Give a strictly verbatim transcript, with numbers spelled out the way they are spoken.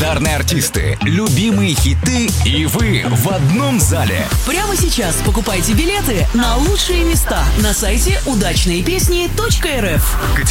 легендарные артисты, любимые хиты и вы в одном зале. Прямо сейчас покупайте билеты на лучшие места на сайте удачные песни точка эр эф.